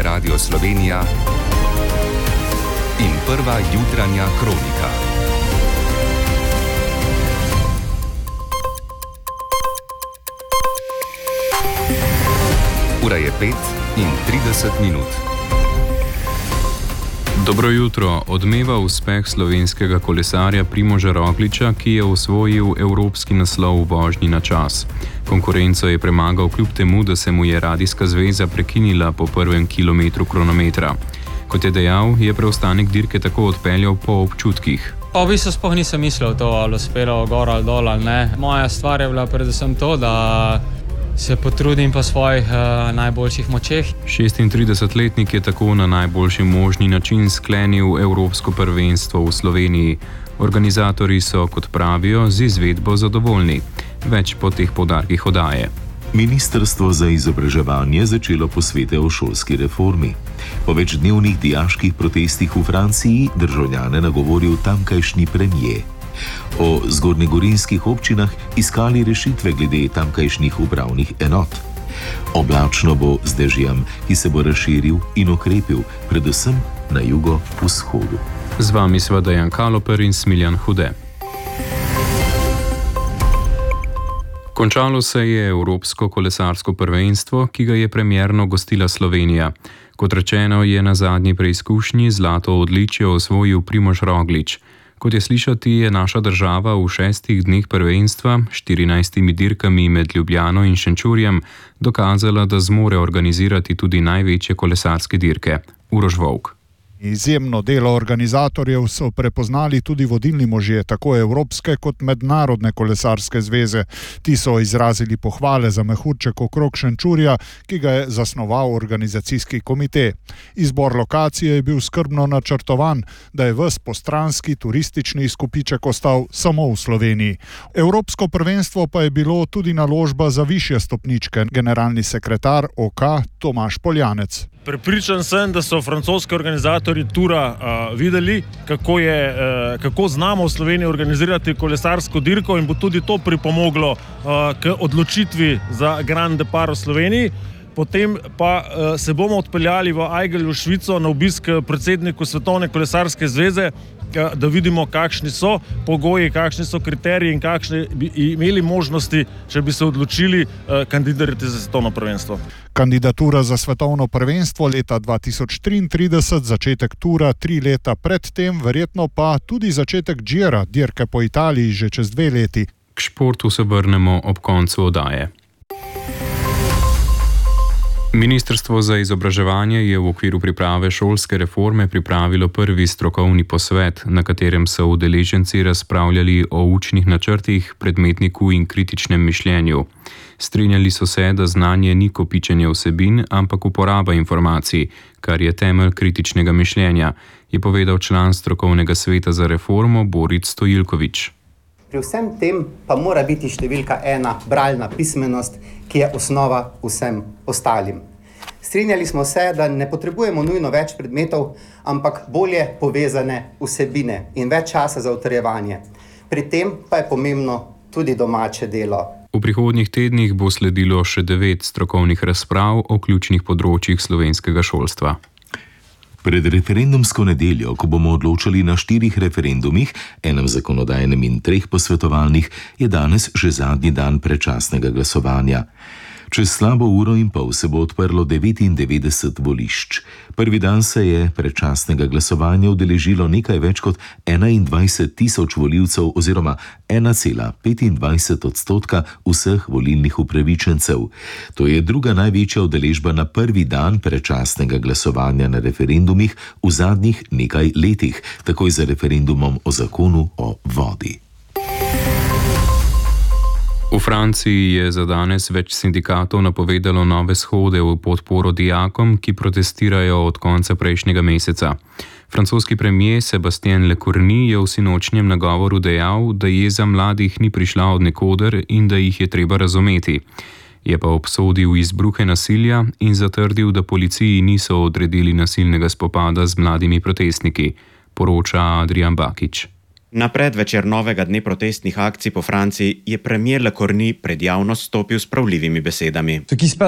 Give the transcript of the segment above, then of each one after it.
Radio Slovenija in prva jutranja kronika. Ura je 5:30. Dobro jutro. Odmeva uspeh slovenskega kolesarja Primoža Rogliča, ki je osvojil evropski naslov v vožnji na čas. Konkurenco je premagal kljub temu, da se mu je radijska zveza prekinila po prvem kilometru kronometra. Kot je dejal, je preostanek dirke tako odpeljal po občutkih. V bistvu sploh nisem mislil to, ali uspelo gor ali dol ali ne. Moja stvar je bila predvsem to, da se potrudim po svojih najboljših močeh. 36-letnik je tako na najboljši možni način sklenil evropsko prvenstvo v Sloveniji. Organizatorji so, kot pravijo, z izvedbo zadovoljni. Več po teh poudarkih oddaje. Ministrstvo za izobraževanje začelo posvete o šolski reformi. Po večdnevnih dijaških protestih v Franciji državljane nagovoril tamkajšnji premier. O zgornjegorenjskih občinah iskali rešitve glede tamkajšnjih upravnih enot. Oblačno bo z dežjem, ki se bo razširil in okrepil, predvsem na jugovzhodu. Z vami sva Dejan Kaloper in Smiljan Hude. Končalo se je Evropsko kolesarsko prvenstvo, ki ga je premierno gostila Slovenija. Kot rečeno, je na zadnji preizkušnji zlato odličje osvojil Primož Roglič. Kot je slišati, je naša država v 6 dneh prvenstva, 14 dirkami med Ljubljano in Šenčurjem, dokazala, da zmore organizirati tudi največje kolesarske dirke. Uroš Volk. Izjemno delo organizatorjev so prepoznali tudi vodilni možje, tako Evropske kot Mednarodne kolesarske zveze. Ti so izrazili pohvale za mehurček okrog Šenčurja, ki ga je zasnoval organizacijski komite. Izbor lokacije je bil skrbno načrtovan, da je ves postranski turistični izkupiček ostal samo v Sloveniji. Evropsko prvenstvo pa je bilo tudi naložba za višje stopničke, generalni sekretar OK Tomaž Poljanec. Prepričan sem, da so francoski organizatorji tura videli, kako znamo v Sloveniji organizirati kolesarsko dirko in bo tudi to pripomoglo k odločitvi za Grand Depart v Sloveniji. Potem pa se bomo odpeljali v Aigle v Švico na obisk predsedniku Svetovne kolesarske zveze, da vidimo, kakšni so pogoji, kakšni so kriteriji in kakšne bi imeli možnosti, če bi se odločili kandidirati za svetovno prvenstvo. Kandidatura za svetovno prvenstvo leta 2033, začetek tura 3 leta predtem, verjetno pa tudi začetek Gira, dirke po Italiji, že čez 2 leti. K športu se vrnemo ob koncu oddaje. Ministrstvo za izobraževanje je v okviru priprave šolske reforme pripravilo prvi strokovni posvet, na katerem so udeleženci razpravljali o učnih načrtih, predmetniku in kritičnem mišljenju. Strinjali so se, da znanje ni kopičenje vsebin, ampak uporaba informacij, kar je temelj kritičnega mišljenja, je povedal član strokovnega sveta za reformo Boris Stojilković. Pri vsem tem pa mora biti številka 1 bralna pismenost, ki je osnova vsem ostalim. Strinjali smo se, da ne potrebujemo nujno več predmetov, ampak bolje povezane vsebine in več časa za utrjevanje. Pri tem pa je pomembno tudi domače delo. V prihodnjih tednih bo sledilo še 9 strokovnih razprav o ključnih področjih slovenskega šolstva. Pred referendumsko nedeljo, ko bomo odločali na 4 referendumih, enem zakonodajnem in 3 posvetovalnih, je danes že zadnji dan predčasnega glasovanja. Čez slabo uro in pol se bo odprlo 99 volišč. Prvi dan se je predčasnega glasovanja udeležilo nekaj več kot 21.000 volivcev oziroma 1,25% vseh volilnih upravičencev. To je druga največja udeležba na prvi dan predčasnega glasovanja na referendumih v zadnjih nekaj letih, takoj za referendumom o zakonu o vodi. V Franciji je za danes več sindikatov napovedalo nove shode v podporo dijakom, ki protestirajo od konca prejšnjega meseca. Francoski premier Sébastien Lecornu je v sinočnjem nagovoru dejal, da jeza mladih ni prišla od nikoder in da jih je treba razumeti. Je pa obsodil izbruhe nasilja in zatrdil, da policiji niso odredili nasilnega spopada z mladimi protestniki, poroča Adrian Bakić. Na predvečer novega dne protestnih akcij po Franciji je premier Le Cornu pred javnost stopil s pravljivimi besedami.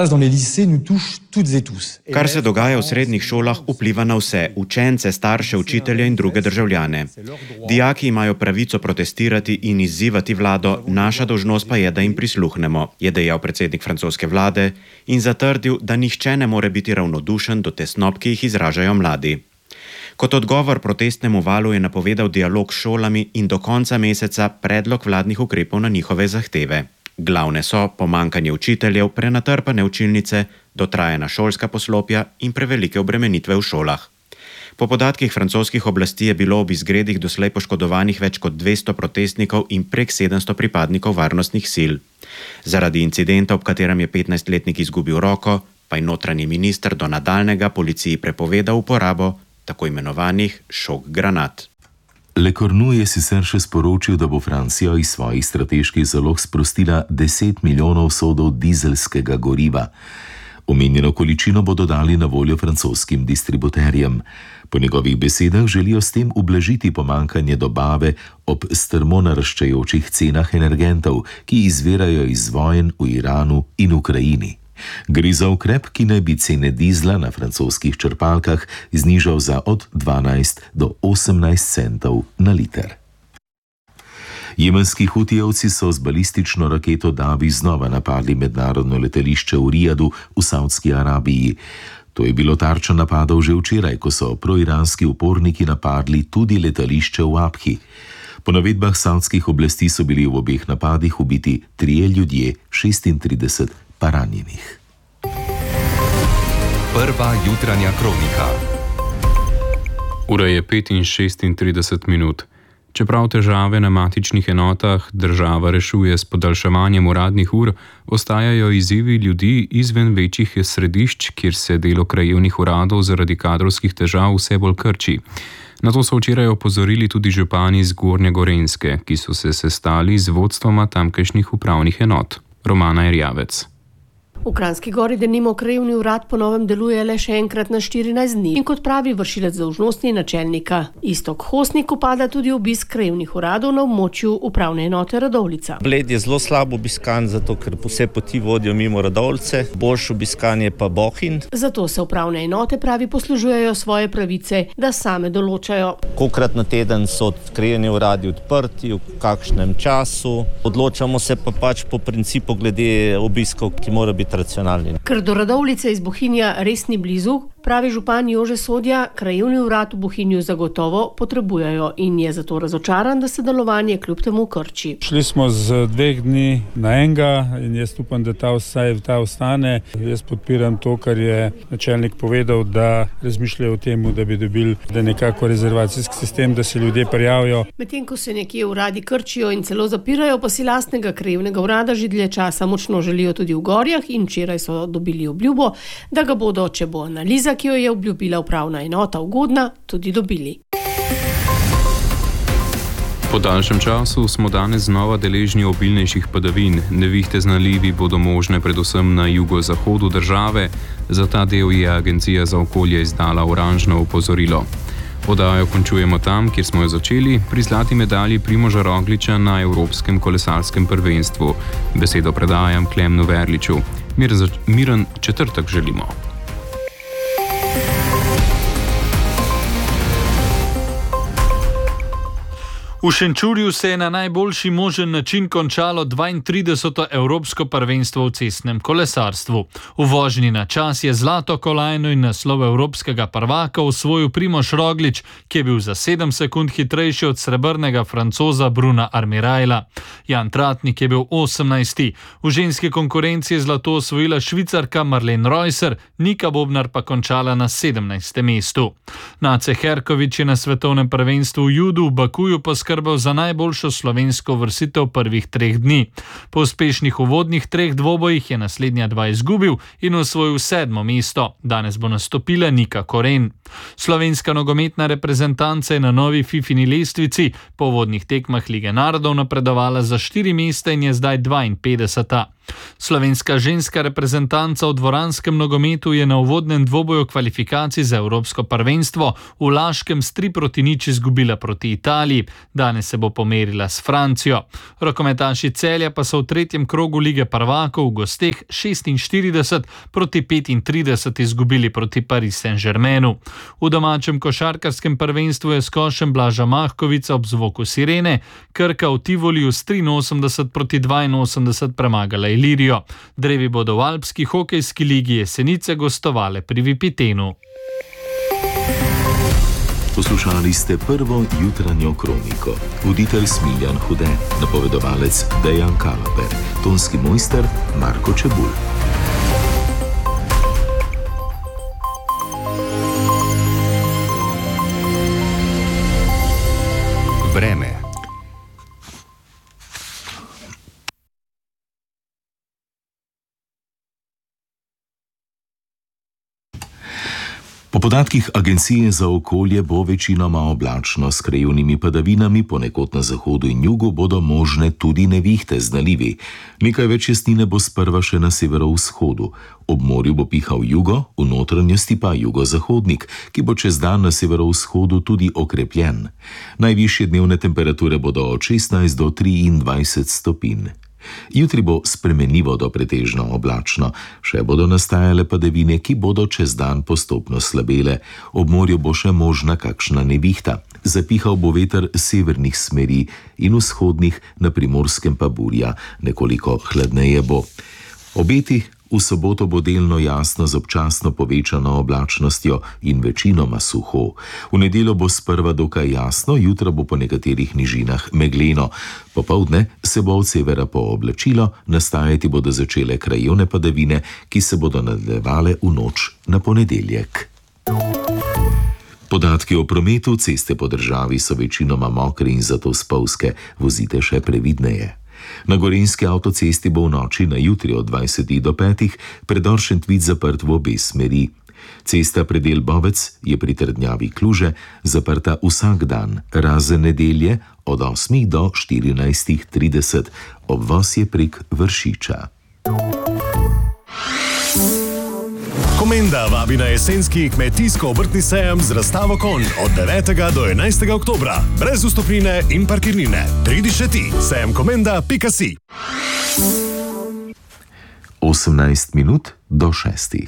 Kar se dogaja v srednjih šolah, vpliva na vse, učence, starše, učitelje in druge državljane. Dijaki imajo pravico protestirati in izzivati vlado, naša dolžnost pa je, da jim prisluhnemo, je dejal predsednik francoske vlade in zatrdil, da nihče ne more biti ravnodušen do tesnob, ki jih izražajo mladi. Kot odgovor protestnemu valu je napovedal dialog s šolami in do konca meseca predlog vladnih ukrepov na njihove zahteve. Glavne so pomanjkanje učiteljev, prenatrpane učilnice, dotrajana šolska poslopja in prevelike obremenitve v šolah. Po podatkih francoskih oblasti je bilo ob izgredih doslej poškodovanih več kot 200 protestnikov in prek 700 pripadnikov varnostnih sil. Zaradi incidenta, ob katerem je 15-letnik izgubil roko, pa je notranji minister do nadaljnjega policiji prepovedal uporabo tako imenovanih šok granat. Le Cornu je sicer še sporočil, da bo Francija iz svojih strateških zalog sprostila 10 milijonov sodov dizelskega goriva. Omenjeno količino bodo dali na voljo francoskim distributerjem. Po njegovih besedah želijo s tem ublažiti pomanjkanje dobave ob strmo naraščajočih cenah energentov, ki izvirajo iz vojn v Iranu in Ukrajini. Gre za ukrep, ki naj bi cene dizla na francoskih črpalkah znižal za od 12 do 18 centov na liter. Jemenski hutijevci so z balistično raketo Davi znova napadli mednarodno letališče v Rijadu v Saudski Arabiji. To je bilo tarča napadov že včeraj, ko so proiranski uporniki napadli tudi letališče v Abhi. Po navedbah saudskih oblasti so bili v obeh napadih ubiti 3 ljudje, 36 pa ranjenih. Prva jutranja kronika. Ura je 5:36 minut. Čeprav težave na matičnih enotah država rešuje s podaljševanjem uradnih ur, ostajajo izzivi ljudi izven večjih središč, kjer se delo krajevnih uradov zaradi kadrovskih težav vse bolj krči. Na to so včeraj opozorili tudi župani iz Gornje Gorenjske, ki so se sestali z vodstvoma tamkajšnjih upravnih enot. Romana Erjavec. V Kranjski Gori denimo krajevni urad po novem deluje le še enkrat na 14 dni in kot pravi vršilec dolžnosti načelnika Iztok Hostnik upada tudi obisk krajevnih uradov na območju upravne enote Radovljica. Bled je zelo slabo obiskan, zato ker vse poti vodijo mimo Radovljice, boljše obiskanje pa Bohinj. Zato se upravne enote, pravi, poslužujejo svoje pravice, da same določajo. Kolikrat na teden so krajevni uradi odprti, v kakšnem času. Odločamo se pa pač po principu glede obiskov, ki mora biti racionalni. Ker do Radovljice iz Bohinja res ni blizu, pravi župan Jože Sodja, krajevni urad v Bohinju zagotovo potrebujejo in je zato razočaran, da se delovanje kljub temu krči. Šli smo z 2 dni na enega in jaz upam, da ta ostane. Jaz podpiram to, kar je načelnik povedal, da razmišljajo o tem, da bi dobili nekako rezervacijski sistem, da se ljudje prijavijo. Medtem ko se nekje uradi krčijo in celo zapirajo, pa si lastnega krajevnega urada že dlje časa močno želijo tudi v Gorjah in včeraj so dobili obljubo, da ga bodo, če bo analiza, ki jo je obljubila upravna enota, ugodna, tudi dobili. Po daljšem času smo danes znova deležni obilnejših padavin. Nevihte z nalivi bodo možne predvsem na jugozahodu države. Za ta del je Agencija za okolje izdala oranžno opozorilo. Oddajo končujemo tam, kjer smo jo začeli, pri zlati medalji Primoža Rogliča na Evropskem kolesarskem prvenstvu. Besedo predajam Klemnu Verliču. Miren četrtek želimo. V Šenčurju se je na najboljši možen način končalo 32. Evropsko prvenstvo v cestnem kolesarstvu. V vožnji na čas je zlato kolajno in naslov evropskega prvaka osvojil Primož Roglič, ki je bil za 7 sekund hitrejši od srebrnega Francoza Bruna Armirajla. Jan Tratnik je bil 18. V ženski konkurenci je zlato osvojila Švicarka Marlene Reusser, Nika Bobnar pa končala na 17. mestu. Nace Herkovič je na svetovnem prvenstvu v judu v Bakuju poskrbel za najboljšo slovensko vrstitev prvih 3 dni. Po uspešnih uvodnih 3 dvobojih je naslednja 2 izgubil in osvojil 7. mesto. Danes bo nastopila Nika Koren. Slovenska nogometna reprezentanca je na novi Fifini lestvici po uvodnih tekmah Lige narodov napredovala za 4 mesta in je zdaj 52. Slovenska ženska reprezentanca v dvoranskem nogometu je na uvodnem dvoboju kvalifikacij za Evropsko prvenstvo v Laškem s 3-0 izgubila proti Italiji. Danes se bo pomerila s Francijo. Rokometaši Celja pa so v tretjem krogu Lige prvakov v gosteh 46-35 izgubili proti Paris Saint-Germainu. V domačem košarkarskem prvenstvu je s košem Blaža Mahkovica ob zvoku sirene Krka v Tivoliju s 83-82 premagala Ilirijo. Drevi bodo v alpski hokejski ligi Jesenice gostovale pri Vipitenu. Poslušali ste prvo jutranjo kroniko. Voditelj Smiljan Hude, napovedovalec Dejan Kalaper, tonski mojster Marko Čebulj. Vreme. Po podatkih Agencije za okolje bo večinoma oblačno s krajevnimi padavinami, ponekod na zahodu in jugu bodo možne tudi nevihte z nalivi. Nekaj več jasnine bo sprva še na severovzhodu. Ob morju bo pihal jugo, v notranjosti pa jugozahodnik, ki bo čez dan na severovzhodu tudi okrepljen. Najvišje dnevne temperature bodo od 16 do 23 stopinj. Jutri bo spremenljivo do pretežno oblačno, še bodo nastajale padavine, ki bodo čez dan postopno slabele. Ob morju bo še možna kakšna nevihta. Zapihal bo veter severnih smeri in vzhodnih, na Primorskem pa burja, nekoliko hladneje bo. Obeti: v soboto bo delno jasno z občasno povečano oblačnostjo in večinoma suho. V nedeljo bo sprva dokaj jasno, jutra bo po nekaterih nižinah megleno. Popoldne se bo od severa pooblačilo, nastajati bodo začele krajevne padavine, ki se bodo nadaljevale v noč na ponedeljek. Podatki o prometu: ceste po državi so večinoma mokre in zato spolzke, vozite še previdneje. Na Gorenjski avtocesti bo v noči na jutri od 20 do 5 predor Šentvid zaprt v obe smeri. Cesta predel Bovec je pri trdnjavi Kluže zaprta vsak dan, razen nedelje od 8 do 14:30. Obvoz je prek Vršiča. Komenda vabi na jesenski kmetijsko-obrtni sejem z razstavo konj od 9. do 11. oktobra. Brez vstopnine in parkirnine. Pridi še ti. sejemkomenda.si 18 minut do 6.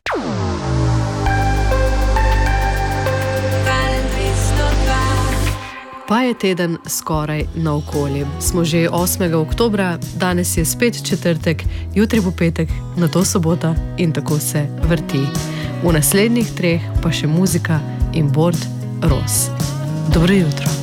Pa je teden skoraj naokoli. Smo že 8. oktobra, danes je spet četrtek, jutri bo petek, nato sobota in tako se vrti. V naslednjih 3 pa še muzika in Bord Ros. Dobro jutro.